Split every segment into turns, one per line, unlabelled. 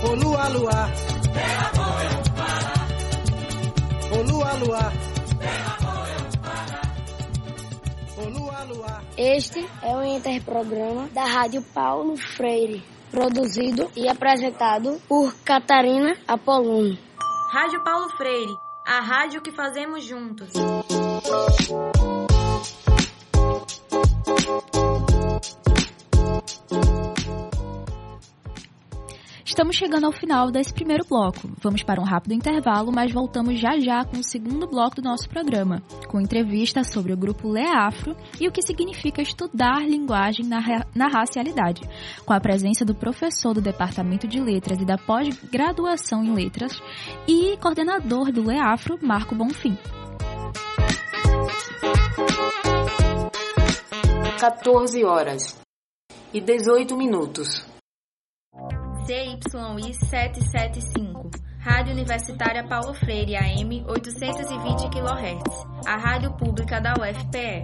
Ô lua, lua, ô lua, lua, ô lua, lua.
Este é o interprograma da Rádio Paulo Freire, produzido e apresentado por Catarina Apolônio.
Rádio Paulo Freire, a rádio que fazemos juntos.
Estamos chegando ao final desse primeiro bloco. Vamos para um rápido intervalo, mas voltamos já já com o segundo bloco do nosso programa, com entrevista sobre o grupo Leafro e o que significa estudar linguagem na racialidade, com a presença do professor do Departamento de Letras e da pós-graduação em Letras e coordenador do Leafro, Marco Bonfim.
14h18.
CYI 775, Rádio Universitária Paulo Freire, AM 820 kHz, a rádio pública da UFPE.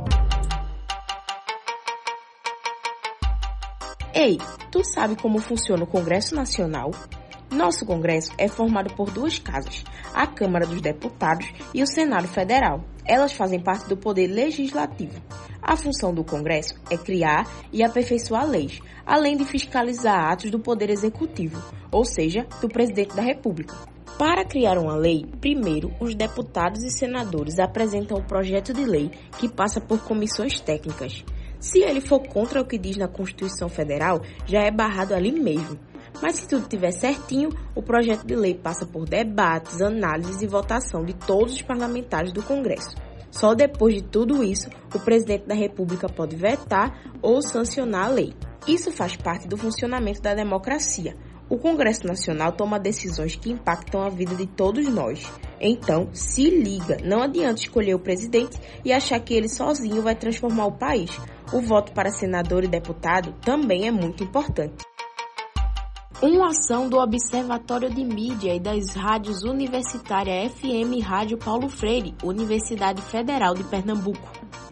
Ei, tu sabe como funciona o Congresso Nacional? Nosso Congresso é formado por duas casas, a Câmara dos Deputados e o Senado Federal. Elas fazem parte do Poder Legislativo. A função do Congresso é criar e aperfeiçoar leis, além de fiscalizar atos do Poder Executivo, ou seja, do Presidente da República. Para criar uma lei, primeiro, os deputados e senadores apresentam o projeto de lei que passa por comissões técnicas. Se ele for contra o que diz na Constituição Federal, já é barrado ali mesmo. Mas se tudo estiver certinho, o projeto de lei passa por debates, análises e votação de todos os parlamentares do Congresso. Só depois de tudo isso, o presidente da República pode vetar ou sancionar a lei. Isso faz parte do funcionamento da democracia. O Congresso Nacional toma decisões que impactam a vida de todos nós. Então, se liga, não adianta escolher o presidente e achar que ele sozinho vai transformar o país. O voto para senador e deputado também é muito importante. Uma ação do Observatório de Mídia e das rádios Universitária FM e Rádio Paulo Freire, Universidade Federal de Pernambuco.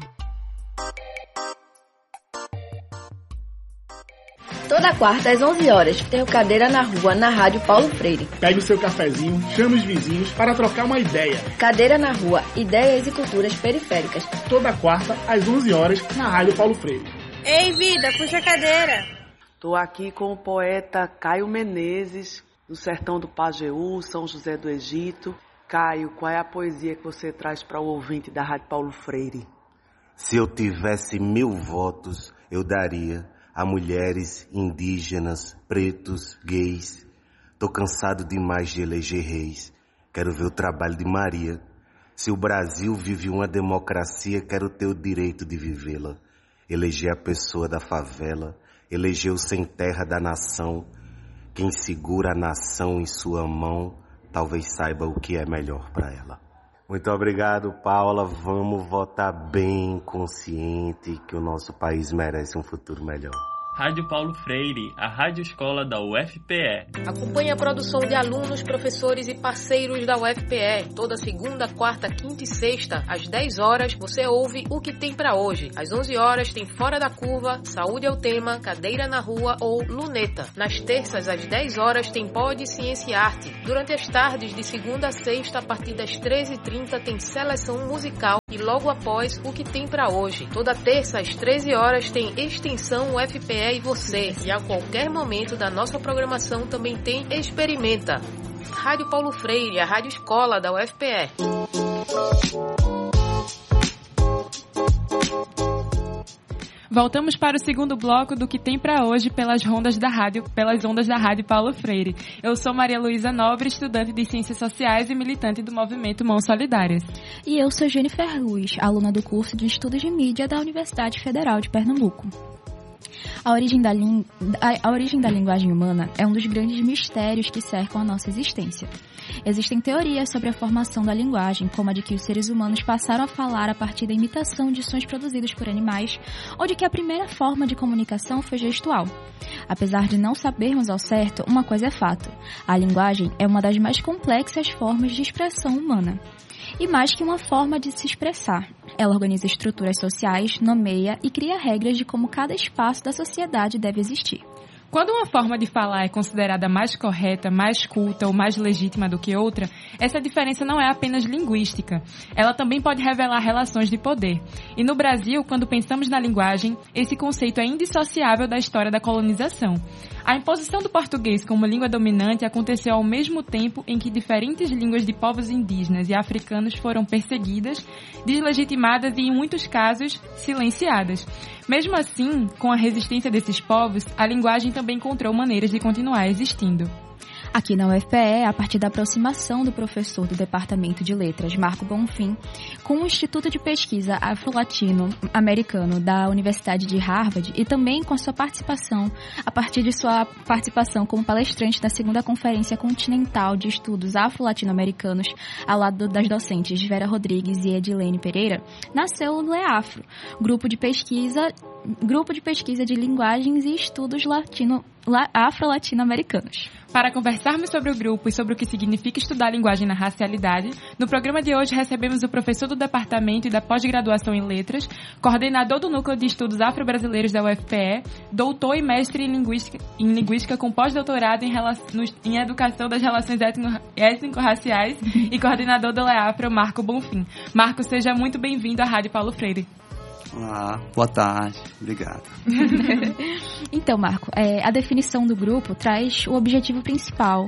Toda quarta às 11 horas tem o Cadeira na Rua, na Rádio Paulo Freire.
Pegue o seu cafezinho, chame os vizinhos para trocar uma ideia.
Cadeira na Rua, ideias e culturas periféricas.
Toda quarta às 11 horas na Rádio Paulo Freire.
Ei, vida, puxa a cadeira.
Estou aqui com o poeta Caio Menezes, do sertão do Pajeú, São José do Egito. Caio, qual é a poesia que você traz para o ouvinte da Rádio Paulo Freire?
Se eu tivesse 1000 votos, eu daria a mulheres, indígenas, pretos, gays. Tô cansado demais de eleger reis. Quero ver o trabalho de Maria. Se o Brasil vive uma democracia, quero ter o direito de vivê-la. Eleger a pessoa da favela, eleger o sem terra da nação. Quem segura a nação em sua mão, talvez saiba o que é melhor para ela. Muito obrigado, Paula. Vamos votar bem, consciente, que o nosso país merece um futuro melhor.
Rádio Paulo Freire, a rádio escola da UFPE.
Acompanhe a produção de alunos, professores e parceiros da UFPE. Toda segunda, quarta, quinta e sexta, às 10 horas, você ouve O Que Tem Pra Hoje. Às 11 horas tem Fora da Curva, Saúde é o Tema, Cadeira na Rua ou Luneta. Nas terças, às 10 horas, tem Pod Ciência e Arte. Durante as tardes, de segunda a sexta, a partir das 13h30, tem Seleção Musical. E logo após, O Que Tem Pra Hoje. Toda terça, às 13 horas, tem Extensão UFPE e Você. E a qualquer momento da nossa programação também tem Experimenta. Rádio Paulo Freire, a rádio escola da UFPE.
Voltamos para o segundo bloco do Que Tem Pra Hoje pelas ondas da Rádio Paulo Freire. Eu sou Maria Luísa Nobre, estudante de Ciências Sociais e militante do movimento Mãos Solidárias.
E eu sou Jennifer Luiz, aluna do curso de Estudos de Mídia da Universidade Federal de Pernambuco. A origem da linguagem humana é um dos grandes mistérios que cercam a nossa existência. Existem teorias sobre a formação da linguagem, como a de que os seres humanos passaram a falar a partir da imitação de sons produzidos por animais, ou de que a primeira forma de comunicação foi gestual. Apesar de não sabermos ao certo, uma coisa é fato: a linguagem é uma das mais complexas formas de expressão humana. E mais que uma forma de se expressar, ela organiza estruturas sociais, nomeia e cria regras de como cada espaço da sociedade deve existir.
Quando uma forma de falar é considerada mais correta, mais culta ou mais legítima do que outra, essa diferença não é apenas linguística. Ela também pode revelar relações de poder. E no Brasil, quando pensamos na linguagem, esse conceito é indissociável da história da colonização. A imposição do português como língua dominante aconteceu ao mesmo tempo em que diferentes línguas de povos indígenas e africanos foram perseguidas, deslegitimadas e, em muitos casos, silenciadas. Mesmo assim, com a resistência desses povos, a linguagem também encontrou maneiras de continuar existindo.
Aqui na UFPE, a partir da aproximação do professor do Departamento de Letras, Marco Bonfim, com o Instituto de Pesquisa Afro-Latino-Americano da Universidade de Harvard e também com a sua participação, a partir de sua participação como palestrante da segunda Conferência Continental de Estudos Afro-Latino-Americanos, ao lado das docentes Vera Rodrigues e Edilene Pereira, nasceu o LEAFRO, Grupo de Pesquisa de Linguagens e Estudos Afro-Latino-Americanos.
Para conversarmos sobre o grupo e sobre o que significa estudar a linguagem na racialidade, no programa de hoje recebemos o professor do Departamento e da Pós-Graduação em Letras, coordenador do Núcleo de Estudos Afro-Brasileiros da UFPE, doutor e mestre em Linguística com pós-doutorado em Educação das Relações Étnico-Raciais e coordenador do LEAFRO, Marco Bonfim. Marco, seja muito bem-vindo à Rádio Paulo Freire.
Olá, boa tarde, obrigado.
Então, Marco, a definição do grupo traz como objetivo principal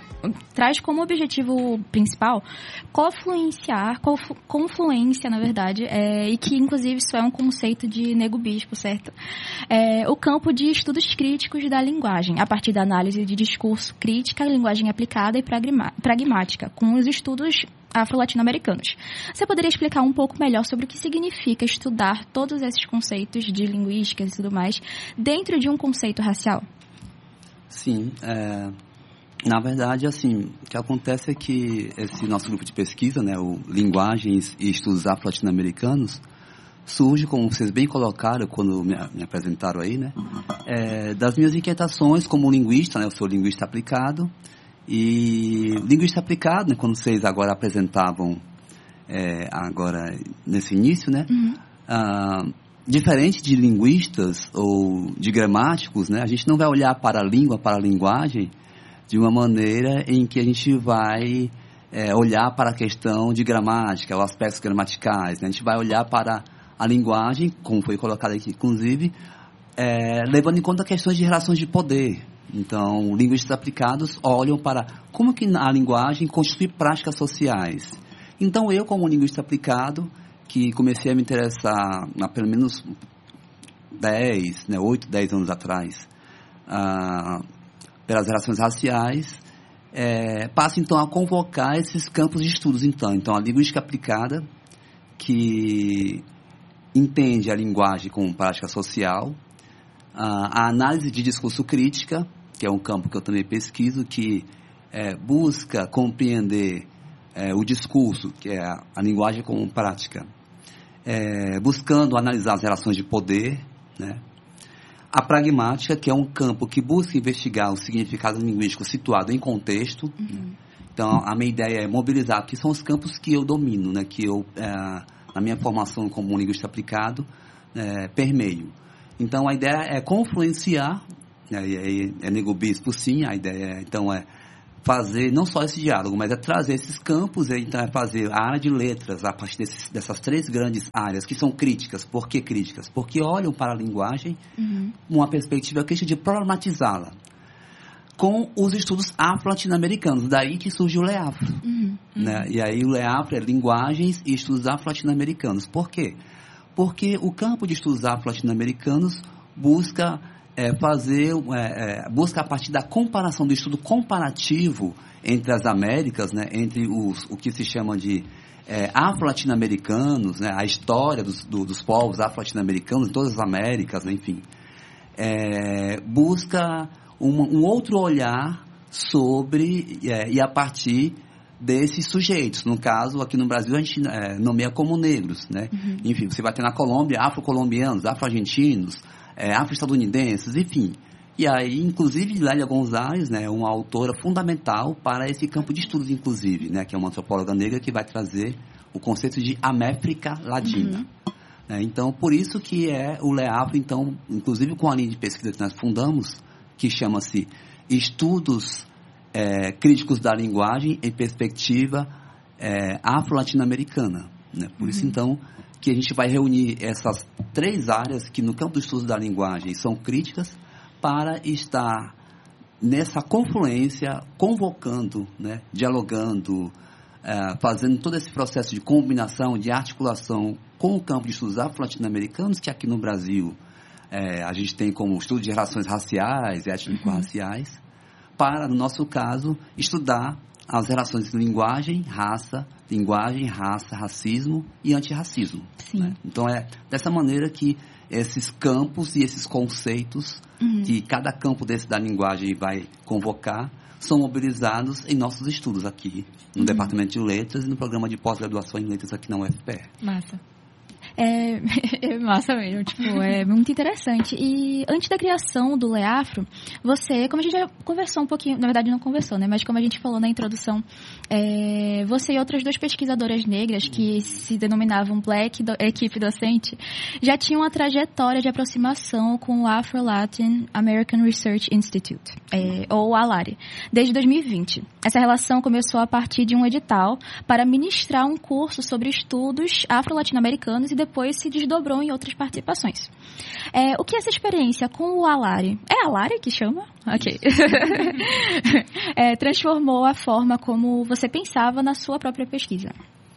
confluência, na verdade, e que inclusive isso é um conceito de Nego Bispo, certo? O campo de estudos críticos da linguagem, a partir da análise de discurso crítica, linguagem aplicada e pragmática, com os estudos afro-latino-americanos. Você poderia explicar um pouco melhor sobre o que significa estudar todos esses conceitos de linguística e tudo mais dentro de um conceito racial?
Sim, na verdade, assim, o que acontece é que esse nosso grupo de pesquisa, né, o Linguagens e Estudos Afro-Latino-Americanos, surge, como vocês bem colocaram quando me apresentaram aí, né, das minhas inquietações como linguista, né, eu sou linguista aplicado. E linguista aplicado, né, quando vocês agora apresentavam, agora nesse início, né, diferente de linguistas ou de gramáticos, né, a gente não vai olhar para a língua, para a linguagem, de uma maneira em que a gente vai olhar para a questão de gramática, os aspectos gramaticais, né, a gente vai olhar para a linguagem, como foi colocado aqui, inclusive, levando em conta questões de relações de poder. Então, linguistas aplicados olham para como que a linguagem constitui práticas sociais. Então, eu, como linguista aplicado, que comecei a me interessar há pelo menos 8, 10 anos atrás, pelas relações raciais, passo, então, a convocar esses campos de estudos, então a linguística aplicada, que entende a linguagem como prática social, a análise de discurso crítica, que é um campo que eu também pesquiso, que busca compreender o discurso, que é a linguagem como prática, buscando analisar as relações de poder, né? A pragmática, que é um campo que busca investigar o significado linguístico situado em contexto. Então, a minha ideia é mobilizar, que são os campos que eu domino, né? Que eu, na minha formação como linguista aplicado, permeio. Então, a ideia é confluenciar, é Nego Bispo, sim, a ideia então é fazer não só esse diálogo, mas é trazer esses campos, então é fazer a área de letras a partir dessas três grandes áreas que são críticas. Por que críticas? Porque olham para a linguagem uma perspectiva crítica de problematizá-la com os estudos afro-latino-americanos, daí que surge o LEAFRO. Né? E aí o LEAFRO é Linguagens e Estudos Afro-Latino-Americanos. Por quê? Porque o campo de estudos afro-latino-americanos busca busca a partir da comparação, do estudo comparativo entre as Américas, né, entre o que se chama de afro-latino-americanos, né, a história dos povos afro-latino-americanos em todas as Américas, né, enfim, busca um outro olhar sobre e a partir desses sujeitos. No caso, aqui no Brasil, a gente nomeia como negros, né? Enfim, você vai ter na Colômbia afro-colombianos, afro-argentinos, afro-estadunidenses, enfim. E aí, inclusive, Lélia Gonzalez, né, uma autora fundamental para esse campo de estudos, inclusive, né, que é uma antropóloga negra que vai trazer o conceito de América Latina. Então, por isso que o LEAFRO, então, inclusive com a linha de pesquisa que nós fundamos, que chama-se Estudos Críticos da Linguagem em Perspectiva Afro-Latino-Americana. Né? Por isso, então, que a gente vai reunir essas 3 áreas que no campo do estudo da linguagem são críticas para estar nessa confluência, convocando, né? Dialogando, fazendo todo esse processo de combinação, de articulação com o campo de estudos afro-latino-americanos, que aqui no Brasil a gente tem como estudo de relações raciais, étnico-raciais, para, no nosso caso, estudar as relações de linguagem, raça, racismo e antirracismo. Né? Então, é dessa maneira que esses campos e esses conceitos que cada campo desse da linguagem vai convocar são mobilizados em nossos estudos aqui, no Departamento de Letras e no programa de pós-graduação em Letras aqui na UFPE.
Massa. É massa mesmo, tipo, é muito interessante. E antes da criação do LEAFRO, você, como a gente já conversou um pouquinho, na verdade não conversou, né? Mas como a gente falou na introdução, você e outras 2 pesquisadoras negras que se denominavam Black Equipe Docente, já tinham uma trajetória de aproximação com o Afro-Latin American Research Institute, ou ALARI, desde 2020. Essa relação começou a partir de um edital para ministrar um curso sobre estudos afro-latino-americanos e depois se desdobrou em outras participações. O que essa experiência com o ALARI, é ALARI que chama? Ok. Transformou a forma como você pensava na sua própria pesquisa?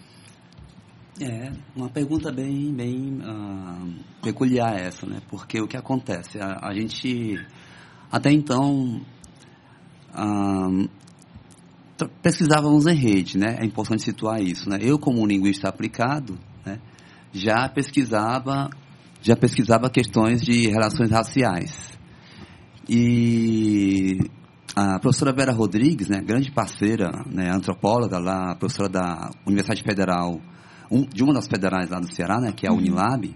Uma pergunta bem peculiar essa, né? Porque o que acontece? A gente, até então, pesquisávamos em rede, né? É importante situar isso, né? Eu, como linguista aplicado, né, já pesquisava questões de relações raciais. E a professora Vera Rodrigues, né, grande parceira, né, antropóloga lá, professora da Universidade Federal, de uma das federais lá do Ceará, né, que é a Unilab,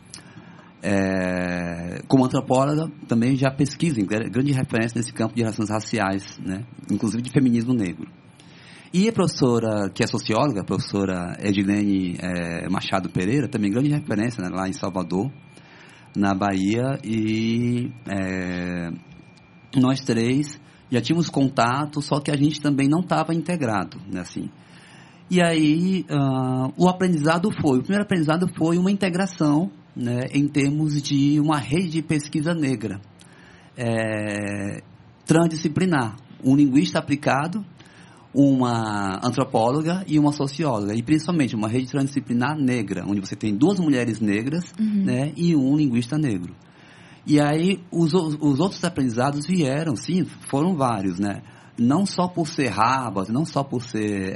como antropóloga também já pesquisa, grande referência nesse campo de relações raciais, né, inclusive de feminismo negro. E a professora, que é socióloga, a professora Edilene Machado Pereira, também grande referência, né, lá em Salvador, na Bahia, e nós 3 já tínhamos contato, só que a gente também não estava integrado, né, assim. E aí, o primeiro aprendizado foi uma integração, né, em termos de uma rede de pesquisa negra, transdisciplinar, um linguista aplicado, uma antropóloga e uma socióloga, e principalmente uma rede transdisciplinar negra, onde você tem 2 mulheres negras, né, e um linguista negro. E aí os outros aprendizados vieram, sim, foram vários, né? Não só por ser Harvard, não só por ser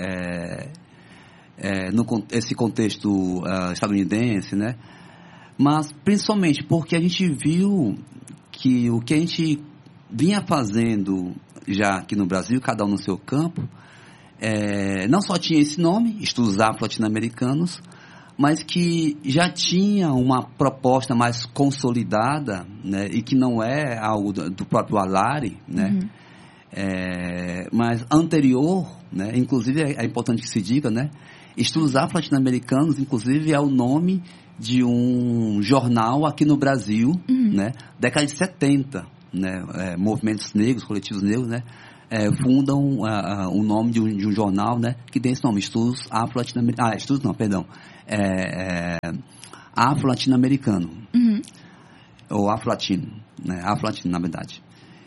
esse contexto estadunidense, né? Mas principalmente porque a gente viu que o que a gente vinha fazendo já aqui no Brasil, cada um no seu campo, não só tinha esse nome, Estudos Afro-Latino-Americanos, mas que já tinha uma proposta mais consolidada, né, e que não é algo do próprio ALARI, né, mas anterior, né, inclusive é importante que se diga, né, Estudos Afro-Latino-Americanos, inclusive é o nome de um jornal aqui no Brasil, né, década de 70, né, movimentos negros, coletivos negros, né, fundam o nome de um jornal, né, que tem esse nome, Estudos Afro-Latino-Americanos. Afro-Latino-Americano. Ou Afro-Latino, né, Afro-Latino, na verdade.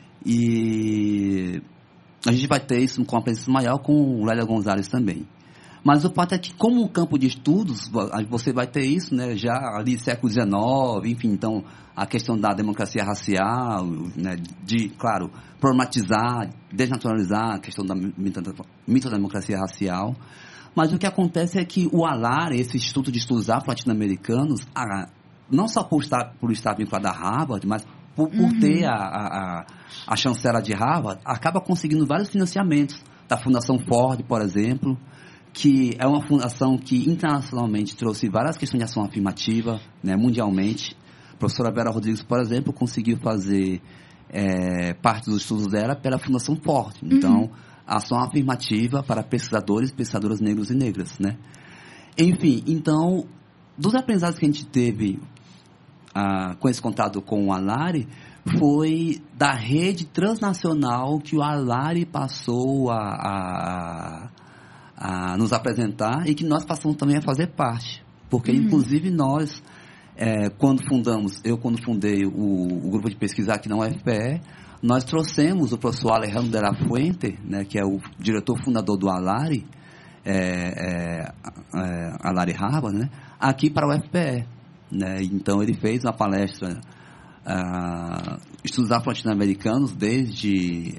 E a gente vai ter isso com a presença maior com o Lélia Gonzalez também. Mas o fato é que, como um campo de estudos, você vai ter isso, né, já ali século XIX, enfim, então, a questão da democracia racial, né, de, claro, problematizar, desnaturalizar a questão da mitodemocracia racial. Mas o que acontece é que o ALARI, esse Instituto de Estudos Afro-Latino-Americanos, não só por estar vinculado a Harvard, mas por ter a chancela de Harvard, acaba conseguindo vários financiamentos da Fundação Ford, por exemplo, que é uma fundação que internacionalmente trouxe várias questões de ação afirmativa, né, mundialmente. A professora Vera Rodrigues, por exemplo, conseguiu fazer parte dos estudos dela pela Fundação Ford. Então, ação afirmativa para pesquisadores e pesquisadoras negros e negras, né? Enfim, então, dos aprendizados que a gente teve com esse contato com o ALARI, foi da rede transnacional que o Alari passou a nos apresentar e que nós passamos também a fazer parte. Porque, inclusive, nós, quando fundei o grupo de pesquisa aqui na UFPE, nós trouxemos o professor Alejandro de la Fuente, né, que é o diretor fundador do Alari, Alari Harvard, né, aqui para a UFPE. Né? Então, ele fez uma palestra estudos afro-latino-americanos desde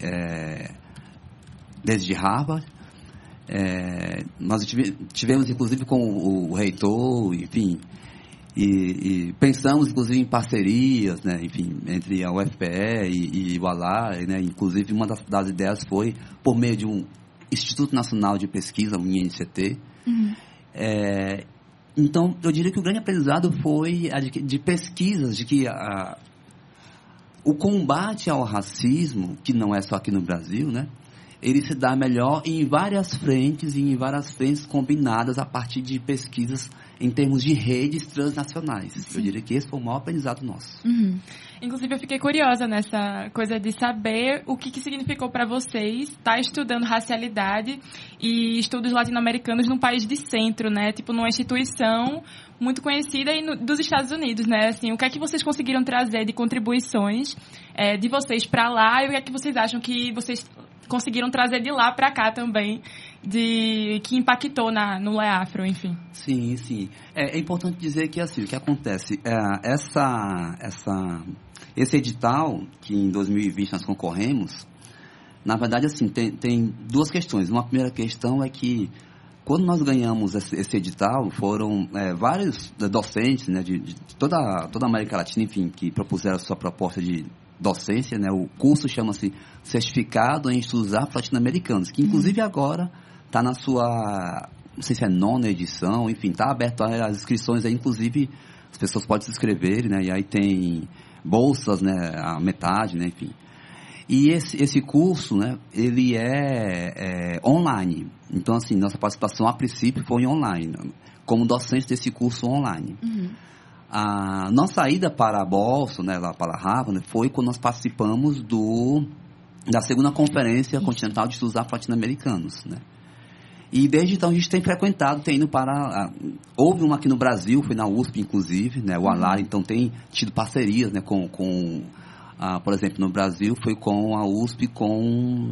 Harvard. Nós tivemos, inclusive, com o reitor, enfim, e pensamos, inclusive, em parcerias, né, enfim, entre a UFPE e o Alari, né, inclusive, uma das ideias foi por meio de um Instituto Nacional de Pesquisa, o INCT. Então, eu diria que o grande aprendizado foi de pesquisas, de que o combate ao racismo, que não é só aqui no Brasil, né, ele se dá melhor em várias frentes e em várias frentes combinadas a partir de pesquisas em termos de redes transnacionais. Sim. Eu diria que esse foi o maior aprendizado nosso.
Inclusive, eu fiquei curiosa nessa coisa de saber o que significou para vocês estar estudando racialidade e estudos latino-americanos num país de centro, né? Tipo, numa instituição muito conhecida dos Estados Unidos, né? Assim, o que é que vocês conseguiram trazer de contribuições de vocês para lá e o que é que vocês acham que vocês conseguiram trazer de lá para cá também, que impactou no LEAFRO, enfim.
Sim, sim. É importante dizer que, assim, o que acontece, esse edital, que em 2020 nós concorremos, na verdade, assim, tem duas questões. Uma primeira questão é que, quando nós ganhamos esse edital, foram vários docentes, né, de toda a América Latina, enfim, que propuseram a sua proposta de docência, né? O curso chama-se Certificado em Estudos Afro-Latino-Americanos, que inclusive agora está na sua, não sei se é 9ª edição, enfim, está aberto as inscrições aí, inclusive as pessoas podem se inscrever, né? E aí tem bolsas, né? A metade, né? Enfim. E esse curso, né? Ele é online. Então, assim, nossa participação a princípio foi online, como docente desse curso online. A nossa ida para a Boston, né, lá para a Harvard, foi quando nós participamos da segunda conferência continental de estudos afro-latino-americanos, né? E desde então a gente tem frequentado, tem ido para... houve uma aqui no Brasil, foi na USP, inclusive, né, o Alari, então tem tido parcerias, né, por exemplo, no Brasil foi com a USP, com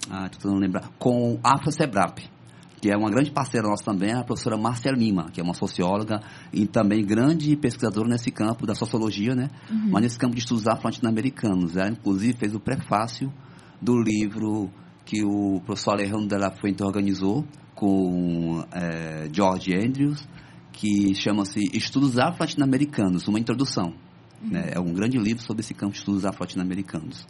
o Afro-Sebrap, que é uma grande parceira nossa também, a professora Márcia Lima, que é uma socióloga e também grande pesquisadora nesse campo da sociologia, né? Mas nesse campo de estudos afro-latino-americanos. Ela, inclusive, fez o prefácio do livro que o professor Alejandro de la Fuente organizou com George Andrews, que chama-se Estudos Afro-Latino-Americanos, uma introdução. Né? É um grande livro sobre esse campo de estudos afro-latino-americanos.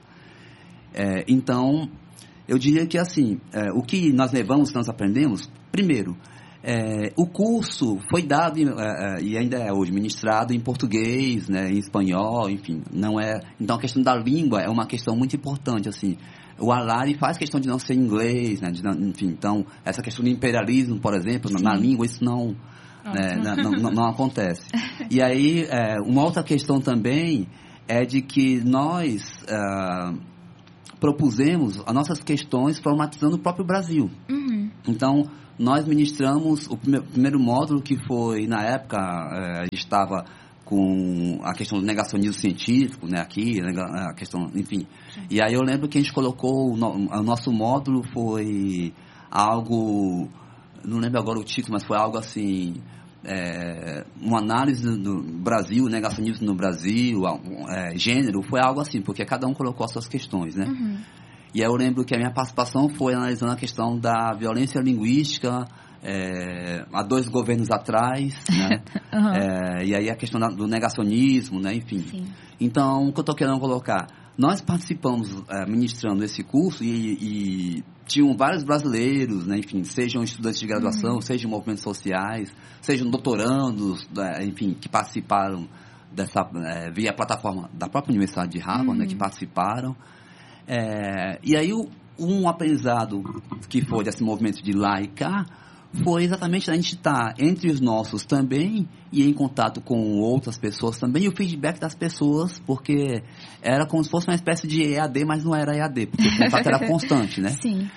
Então, eu diria que, assim, o que nós levamos, que nós aprendemos, primeiro, o curso foi dado e ainda é hoje ministrado em português, né, em espanhol, enfim, não é... Então, a questão da língua é uma questão muito importante, assim. O Alari faz questão de não ser inglês, né, enfim, então, essa questão do imperialismo, por exemplo, na língua, isso não acontece. E aí, uma outra questão também é de que nós... propusemos as nossas questões problematizando o próprio Brasil. Então, nós ministramos o primeiro módulo, que foi, na época, a gente estava com a questão do negacionismo científico, né, aqui, a questão, enfim. E aí eu lembro que a gente colocou, o nosso módulo foi algo, não lembro agora o título, mas foi algo assim... uma análise do Brasil, negacionismo no Brasil, gênero, foi algo assim, porque cada um colocou as suas questões, né? E aí eu lembro que a minha participação foi analisando a questão da violência linguística há 2 governos atrás, né? E aí a questão do negacionismo, né? Enfim. Sim. Então, o que eu estou querendo colocar? Nós participamos ministrando esse curso e tinham vários brasileiros, né, enfim, sejam estudantes de graduação, sejam movimentos sociais, sejam doutorandos, enfim, que participaram via a plataforma da própria Universidade de Harvard, né, que participaram. E aí um aprendizado que foi desse movimento de lá e cá foi exatamente a gente estar entre os nossos também e em contato com outras pessoas também, e o feedback das pessoas, porque era como se fosse uma espécie de EAD, mas não era EAD, porque o contato era constante, né?
Sim.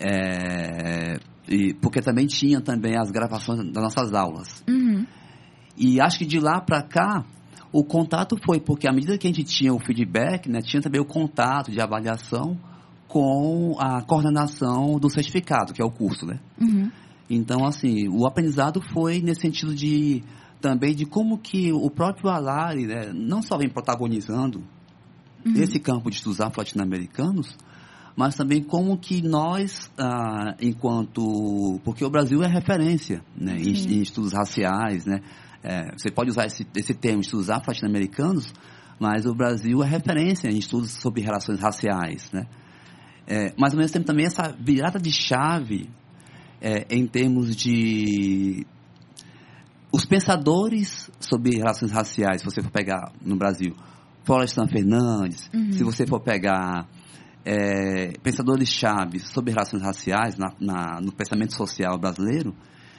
E porque também tinha também as gravações das nossas aulas.
Uhum.
E acho que de lá para cá, o contato foi, porque à medida que a gente tinha o feedback, né, tinha também o contato de avaliação com a coordenação do certificado, que é o curso, né?
Uhum.
Então, assim, o aprendizado foi nesse sentido de também de como que o próprio Alari, né, não só vem protagonizando esse campo de estudos afro-latino-americanos, mas também como que nós, enquanto... Porque o Brasil é referência, né, em estudos raciais, né? Você pode usar esse termo, estudos afro-latino-americanos, mas o Brasil é referência em estudos sobre relações raciais, né? Mas, ao mesmo tempo, também essa virada de chave em termos de... Os pensadores sobre relações raciais, se você for pegar no Brasil, Florestan Fernandes, se você for pegar pensadores chaves sobre relações raciais no pensamento social brasileiro,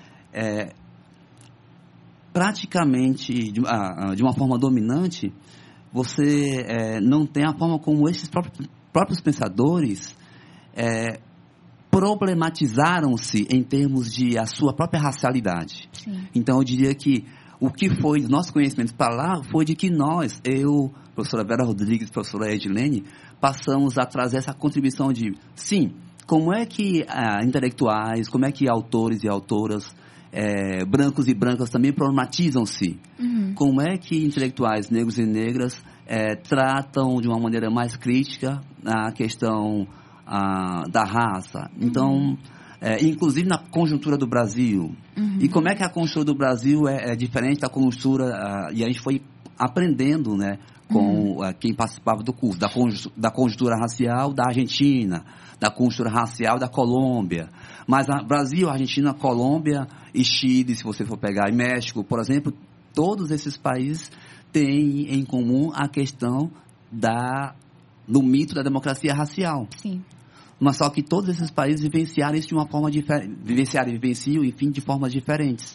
praticamente, de uma forma dominante, você não tem a forma como esses próprios pensadores problematizaram-se em termos de a sua própria racialidade.
Sim.
Então, eu diria que o que foi do nosso conhecimento para lá foi de que nós, eu, professora Vera Rodrigues, professora Edilene, passamos a trazer essa contribuição de, sim, como é que intelectuais, como é que autores e autoras brancos e brancas também problematizam-se. Como é que intelectuais negros e negras tratam de uma maneira mais crítica a questão da raça. Então, inclusive na conjuntura do Brasil. E como é que a conjuntura do Brasil é diferente da conjuntura... e a gente foi aprendendo, né, com quem participava do curso, da conjuntura racial da Argentina, da conjuntura racial da Colômbia. Mas Brasil, Argentina, Colômbia e Chile, se você for pegar, e México, por exemplo, todos esses países têm em comum a questão do mito da democracia racial.
Sim.
Mas só que todos esses países vivenciaram isso de uma forma diferente, vivenciam, enfim, de formas diferentes.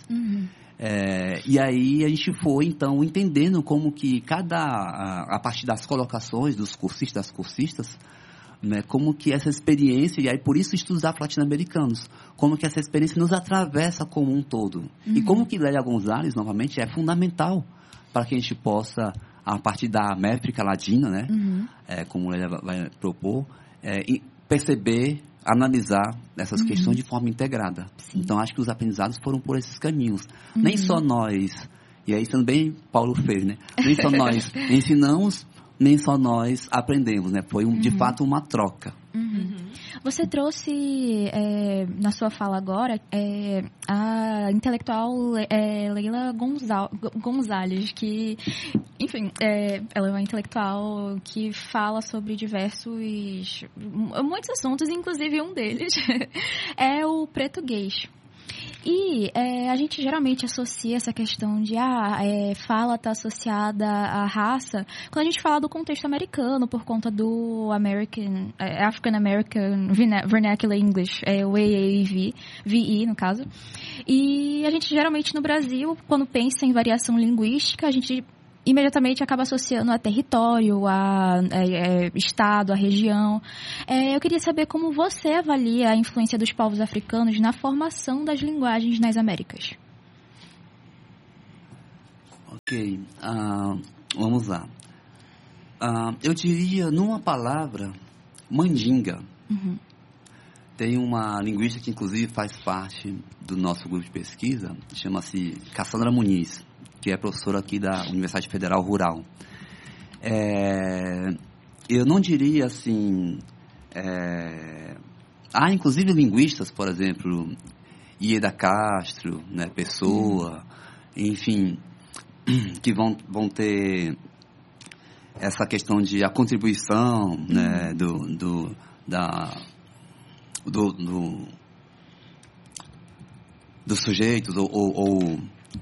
E aí a gente foi, então, entendendo como que a partir das colocações dos cursistas, das cursistas, né, como que essa experiência, e aí por isso estudos afro-latino-americanos, como que essa experiência nos atravessa como um todo. E como que Lélia Gonzalez, novamente, é fundamental para que a gente possa, a partir da América Latina, né, como Lélia vai propor, perceber, analisar essas questões de forma integrada.
Sim.
Então, acho que os aprendizados foram por esses caminhos. Nem só nós, e aí sendo bem Paulo Freire, né? Nem só nós ensinamos, nem só nós aprendemos, né? Foi, de fato, uma troca.
Você trouxe, na sua fala agora, a intelectual Leila Gonzalez, que, enfim, ela é uma intelectual que fala sobre muitos assuntos, inclusive um deles é o português. E a gente geralmente associa essa questão de fala está associada à raça quando a gente fala do contexto americano, por conta do African American Vernacular English, o AAVE, no caso. E a gente geralmente no Brasil, quando pensa em variação linguística, a gente imediatamente acaba associando a território, a estado, a região. Eu queria saber como você avalia a influência dos povos africanos na formação das linguagens nas Américas.
Ok, vamos lá. Eu diria, numa palavra, mandinga. Tem uma linguista que, inclusive, faz parte do nosso grupo de pesquisa, chama-se Cassandra Muniz, que é professora aqui da Universidade Federal Rural. Eu não diria assim... há, inclusive, linguistas, por exemplo, Ieda Castro, né, Pessoa, enfim, que vão ter essa questão de a contribuição, né, dos sujeitos ou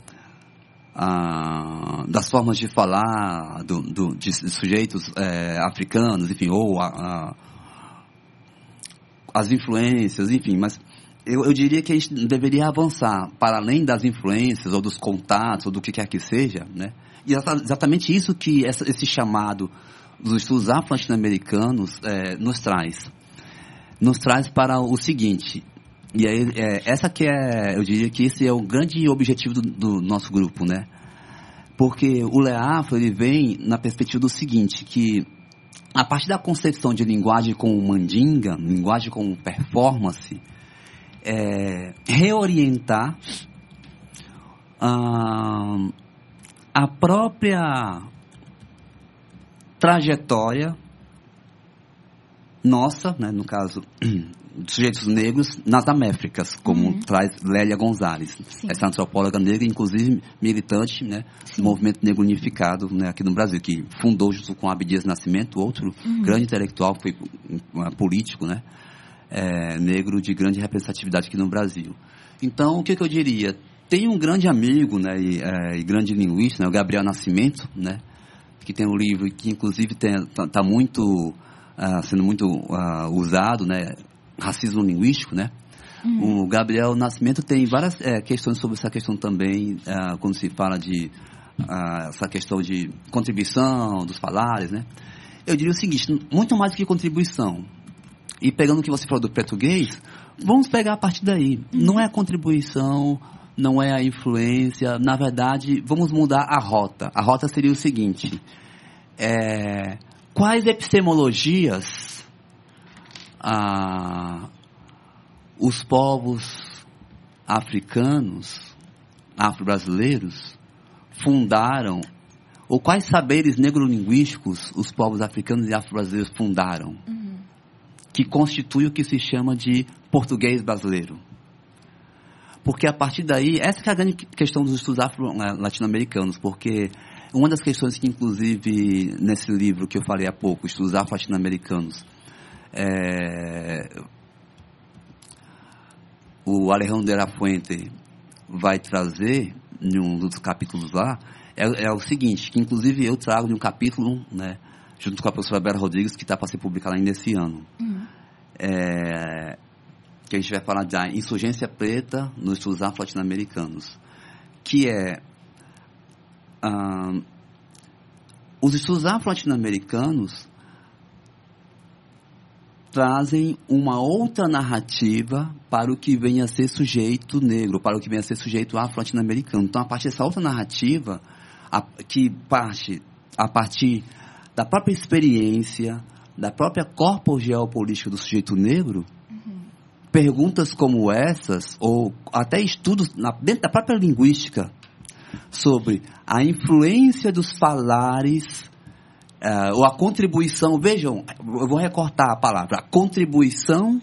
das formas de falar de sujeitos africanos, enfim, ou as influências, enfim, mas eu diria que a gente deveria avançar para além das influências ou dos contatos ou do que quer que seja, né? E exatamente isso que esse chamado dos estudos afro-latino-americanos nos traz. Nos traz para o seguinte, e aí, eu diria que esse é o grande objetivo do nosso grupo, né? Porque o LEAFRO, ele vem na perspectiva do seguinte, que a partir da concepção de linguagem como mandinga, linguagem como performance, reorientar a própria trajetória nossa, né, no caso, sujeitos negros nas Américas, como traz Lélia Gonzalez, essa antropóloga negra, inclusive militante, né, do movimento negro unificado, né, aqui no Brasil, que fundou junto com Abdias Nascimento, outro grande intelectual, foi político, né, negro de grande representatividade aqui no Brasil. Então, o que eu diria? Tem um grande amigo, né, e grande linguista, né, o Gabriel Nascimento, né, que tem um livro que inclusive está muito sendo muito usado, né, racismo linguístico, né? O Gabriel Nascimento tem várias questões sobre essa questão também, quando se fala de essa questão de contribuição dos falares, né? Eu diria o seguinte, muito mais do que contribuição. E pegando o que você falou do português, vamos pegar a partir daí. Não é a contribuição, não é a influência. Na verdade, vamos mudar a rota. A rota seria o seguinte, quais epistemologias os povos africanos, afro-brasileiros, fundaram, ou quais saberes neurolinguísticos os povos africanos e afro-brasileiros fundaram, que constitui o que se chama de português brasileiro. Porque a partir daí, essa é a grande questão dos estudos afro-latino-americanos, porque uma das questões que, inclusive, nesse livro que eu falei há pouco, Estudos Afro-Latino-Americanos, o Alejandro de la Fuente vai trazer, em um dos capítulos lá, é o seguinte, que inclusive eu trago de um capítulo, né, junto com a professora Vera Rodrigues, que está para ser publicado ainda esse ano, que a gente vai falar da insurgência preta nos estudos afro-latino-americanos, que os estudos afro-latino-americanos trazem uma outra narrativa para o que vem a ser sujeito negro, para o que vem a ser sujeito afro-latino-americano. Então, a partir dessa outra narrativa, que parte a partir da própria experiência, da própria corpus geopolítica do sujeito negro, perguntas como essas, ou até estudos dentro da própria linguística, sobre a influência dos falares, ou a contribuição, vejam, eu vou recortar a palavra, contribuição,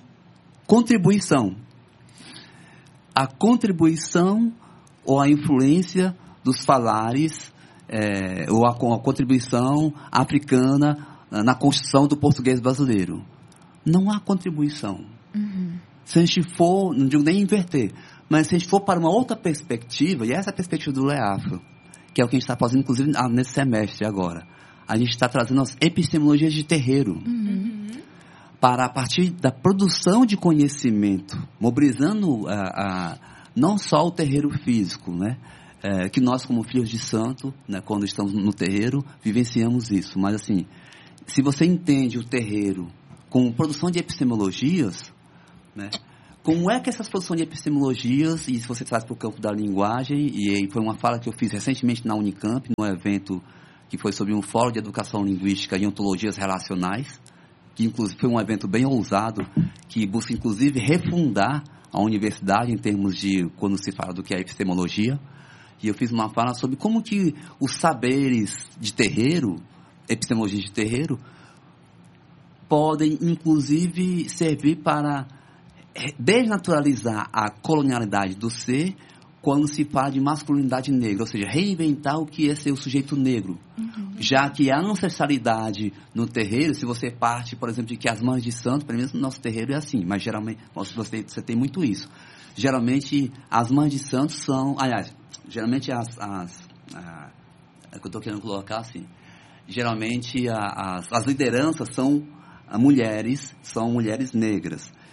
a contribuição ou a influência dos falares, ou a contribuição africana na construção do português brasileiro. Não há contribuição. Se a gente for, não digo nem inverter, mas se a gente for para uma outra perspectiva, e essa é a perspectiva do LEAFRO, que é o que a gente está fazendo, inclusive, nesse semestre agora, a gente está trazendo as epistemologias de terreiro, para, a partir da produção de conhecimento, mobilizando não só o terreiro físico, né? Que nós, como filhos de santo, né, quando estamos no terreiro, vivenciamos isso. Mas, assim, se você entende o terreiro com produção de epistemologias, né, como é que essas produções de epistemologias, e se você traz para o campo da linguagem, e foi uma fala que eu fiz recentemente na Unicamp, num evento que foi sobre um fórum de educação linguística e ontologias relacionais, que inclusive foi um evento bem ousado, que busca inclusive refundar a universidade em termos de, quando se fala do que é epistemologia, e eu fiz uma fala sobre como que os saberes de terreiro, epistemologia de terreiro, podem inclusive servir para desnaturalizar a colonialidade do ser quando se fala de masculinidade negra, ou seja, reinventar o que é ser o sujeito negro. Já que a ancestralidade no terreiro, se você parte, por exemplo, de que as mães de santo, pelo menos no nosso terreiro é assim, mas geralmente você tem muito isso. Geralmente as mães de santo são, aliás, geralmente é que eu estou querendo colocar assim, geralmente as lideranças são mulheres negras.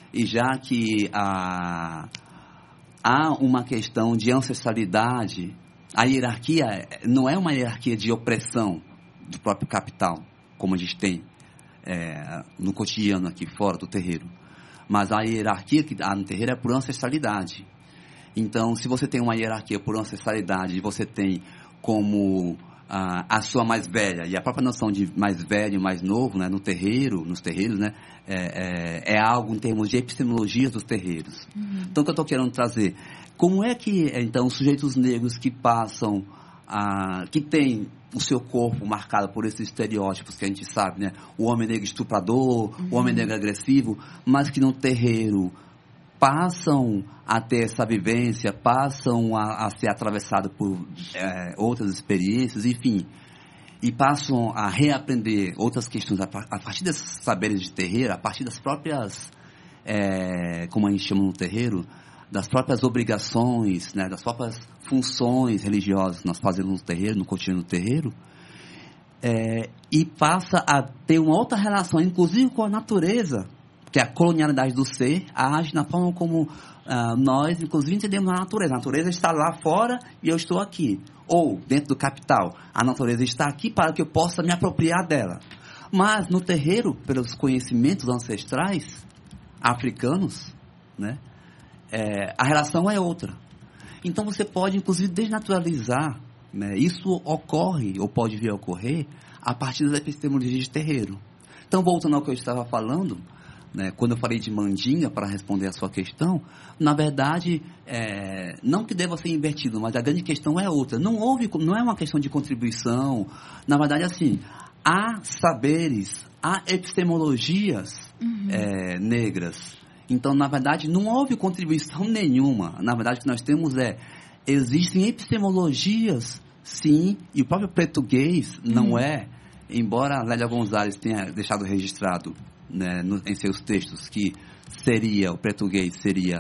e já que há uma questão de ancestralidade, a hierarquia não é uma hierarquia de opressão do próprio capital, como a gente tem no cotidiano aqui fora do terreiro, mas a hierarquia que há no terreiro é por ancestralidade. Então, se você tem uma hierarquia por ancestralidade, você tem como a sua mais velha, e a própria noção de mais velho e mais novo, né, nos terreiros, né, é algo em termos de epistemologia dos terreiros. Então, o que eu estou querendo trazer, como é que, então, os sujeitos negros que passam, que têm o seu corpo marcado por esses estereótipos que a gente sabe, né, o homem negro estuprador, o homem negro agressivo, mas que no terreiro passam a ter essa vivência, passam a ser atravessados por outras experiências, enfim, e passam a reaprender outras questões a partir desses saberes de terreiro, a partir das próprias, como a gente chama no terreiro, das próprias obrigações, né, das próprias funções religiosas que nós fazemos no terreiro, no cotidiano do terreiro, e passa a ter uma outra relação, inclusive com a natureza, que a colonialidade do ser age na forma como nós, inclusive, entendemos a natureza. A natureza está lá fora e eu estou aqui. Ou, dentro do capital, a natureza está aqui para que eu possa me apropriar dela. Mas, no terreiro, pelos conhecimentos ancestrais africanos, né, a relação é outra. Então, você pode, inclusive, desnaturalizar, né, isso ocorre, ou pode vir a ocorrer, a partir das epistemologias de terreiro. Então, voltando ao que eu estava falando, né, quando eu falei de mandinga, para responder a sua questão, na verdade, não que deva ser invertido, mas a grande questão é outra. Não é uma questão de contribuição. Na verdade, assim, há saberes, há epistemologias negras. Então, na verdade, não houve contribuição nenhuma. Na verdade, o que nós temos existem epistemologias, sim, e o próprio português não embora Lélia Gonzalez tenha deixado registrado, né, em seus textos, que o português seria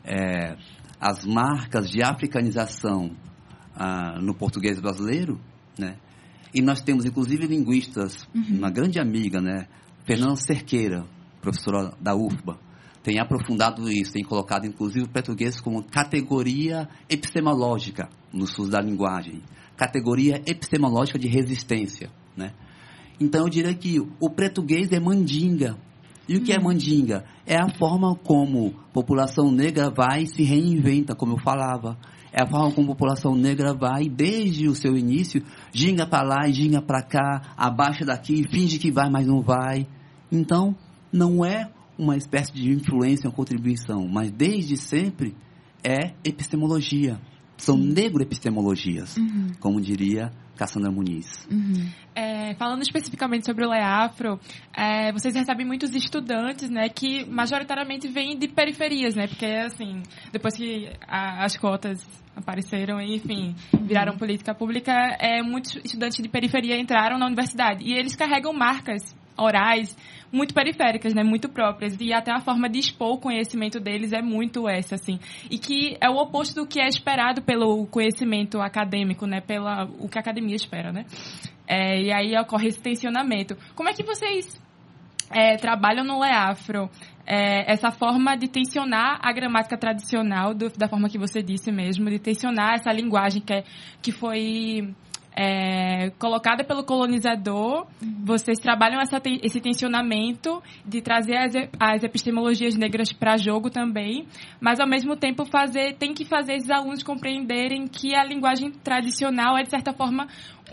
as marcas de africanização no português brasileiro, né? E nós temos, inclusive, linguistas, uma grande amiga, né, Fernanda Cerqueira, professora da UFBA, tem aprofundado isso, tem colocado, inclusive, o português como categoria epistemológica no estudo da linguagem, categoria epistemológica de resistência, né? Então, eu diria que o português é mandinga. E o que é mandinga? É a forma como a população negra vai e se reinventa, como eu falava. É a forma como a população negra vai, desde o seu início, ginga para lá e ginga para cá, abaixa daqui, finge que vai, mas não vai. Então, não é uma espécie de influência ou contribuição, mas desde sempre é epistemologia. São negro-epistemologias, como diria Cassandra Muniz.
Falando especificamente sobre o LEAFRO, vocês recebem muitos estudantes, né, que majoritariamente vêm de periferias, né, porque, assim, depois que as cotas apareceram, enfim, viraram política pública, muitos estudantes de periferia entraram na universidade e eles carregam marcas orais muito periféricas, né, muito próprias, e até a forma de expor o conhecimento deles é muito essa, assim, e que é o oposto do que é esperado pelo conhecimento acadêmico, né, o que a academia espera, né, e aí ocorre esse tensionamento. Como é que vocês trabalham no LEAFRO essa forma de tensionar a gramática tradicional, da forma que você disse mesmo, de tensionar essa linguagem que foi colocada pelo colonizador? Vocês trabalham esse tensionamento de trazer as epistemologias negras para jogo também, mas ao mesmo tempo tem que fazer esses alunos compreenderem que a linguagem tradicional é, de certa forma,